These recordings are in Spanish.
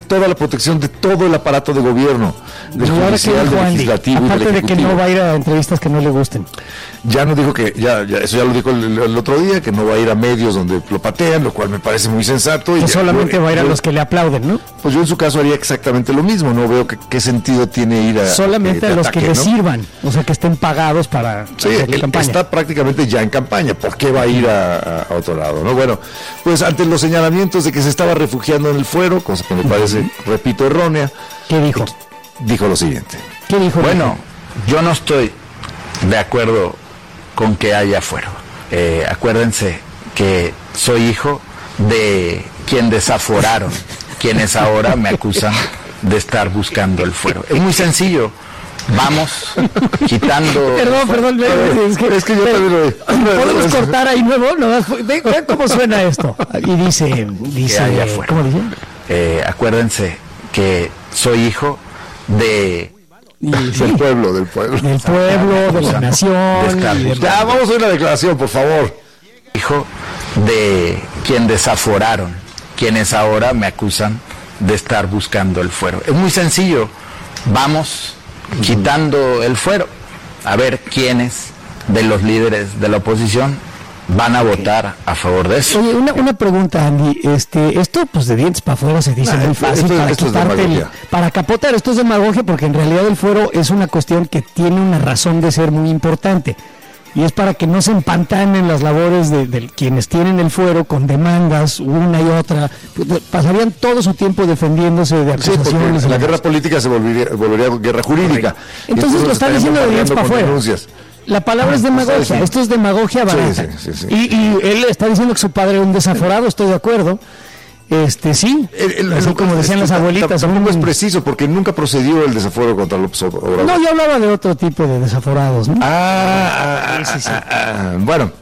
toda la protección de todo el aparato de gobierno, del judicial, del legislativo y del ejecutivo. Aparte de que no va a ir a entrevistas que no le gusten. Ya no dijo que, eso ya lo dijo el otro día, que no va a ir a medios donde lo patean, lo cual me parece muy sensato. Que solamente va a ir a los que le aplauden, ¿no? Pues yo en su caso haría exactamente lo mismo, no veo qué sentido tiene ir a... Solamente a los que le sirvan, o sea, que estén pagados para hacer campaña. Está prácticamente ya en campaña, ¿por qué va a ir a otro lado, no? Bueno, pues ante los señalamientos de que se estaba refugiando en el fuero, cosa que me parece, repito, errónea. ¿Qué dijo? Dijo lo siguiente. ¿Qué dijo? Bueno, yo no estoy de acuerdo con que haya fuero. Acuérdense que soy hijo de quien desaforaron, quienes ahora me acusan de estar buscando el fuero. Es muy sencillo. Vamos quitando... Perdón, es que yo también lo... ¿Podemos cortar ahí nuevo? Vean cómo suena esto. Y dice ¿cómo dice? Acuérdense que soy hijo del pueblo, de la nación. Ya, vamos a hacer una declaración, por favor. Hijo de quien desaforaron, quienes ahora me acusan de estar buscando el fuero. Es muy sencillo. Vamos quitando el fuero, a ver quiénes de los líderes de la oposición van a votar a favor de eso. Oye, una pregunta, Andy, esto pues de dientes para afuera se dice muy fácil para capotar, esto es demagogia porque en realidad el fuero es una cuestión que tiene una razón de ser muy importante. Y es para que no se empantanen las labores de quienes tienen el fuero con demandas, una y otra. Pasarían todo su tiempo defendiéndose de acusaciones. Sí, la guerra política se volvería guerra jurídica. Entonces lo están diciendo de dientes para afuera. La palabra es demagogia, esto es demagogia barata. Sí. Y él está diciendo que su padre era un desaforado, estoy de acuerdo. Sí, así como decían las abuelitas. Tampoco es preciso, porque nunca procedió el desaforo contra López Obrador. No, yo hablaba de otro tipo de desaforados, ¿no? Bueno.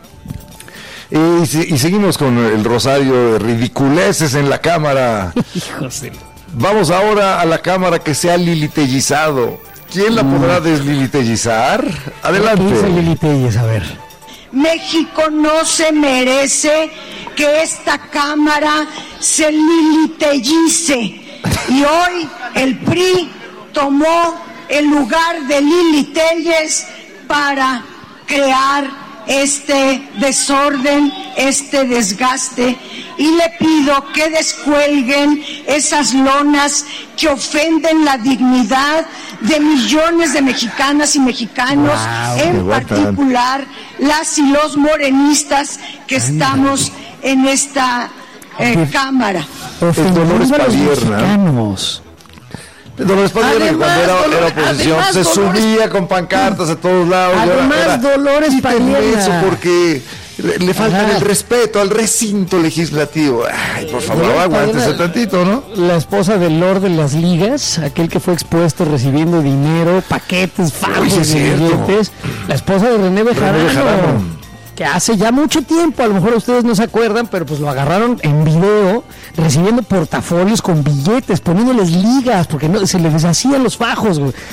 Y seguimos con el rosario de ridiculeces en la Cámara. Vamos ahora a la Cámara que se ha lilitellizado. ¿Quién la podrá deslilitellizar? Adelante. ¿Qué dice Lili Telles? A ver. México no se merece que esta Cámara se lilitellice. Y hoy el PRI tomó el lugar de Lili Telles para crear este desorden, este desgaste, y le pido que descuelguen esas lonas que ofenden la dignidad de millones de mexicanas y mexicanos, en particular las y los morenistas que estamos en esta Cámara. Dolores Padierna. Dolores Padierna, cuando era oposición, se subía con pancartas a todos lados. Además, Dolores Padierna. Eso porque le falta el respeto al recinto legislativo. Ay, por favor, aguántese tantito, ¿no? La esposa del Lord de las Ligas, aquel que fue expuesto recibiendo dinero, paquetes, fajos de billetes. La esposa de René Bejarano, que hace ya mucho tiempo, a lo mejor ustedes no se acuerdan, pero pues lo agarraron en video, recibiendo portafolios con billetes, poniéndoles ligas, porque no se les deshacían los fajos, güey.